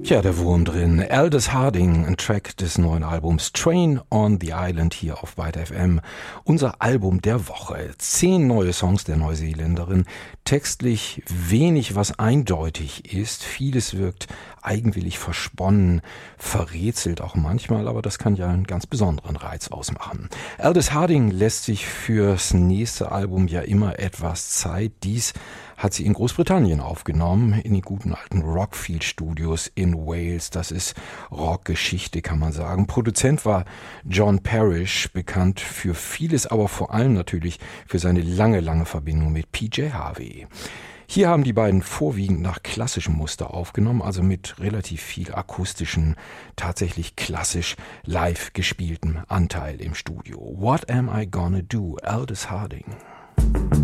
Ja, der Wurm drin. Aldous Harding, ein Track des neuen Albums Train on the Island hier auf Byte FM. Unser Album der Woche. 10 neue Songs der Neuseeländerin. Textlich wenig, was eindeutig ist. Vieles wirkt eigenwillig versponnen, verrätselt auch manchmal, aber das kann ja einen ganz besonderen Reiz ausmachen. Aldous Harding lässt sich fürs nächste Album ja immer etwas Zeit. Dies hat sie in Großbritannien aufgenommen, in den guten alten Rockfield Studios in Wales. Das ist Rockgeschichte, kann man sagen. Produzent war John Parrish, bekannt für vieles, aber vor allem natürlich für seine lange Verbindung mit PJ Harvey. Hier haben die beiden vorwiegend nach klassischem Muster aufgenommen, also mit relativ viel akustischen, tatsächlich klassisch live gespieltem Anteil im Studio. What Am I Gonna Do? Aldous Harding.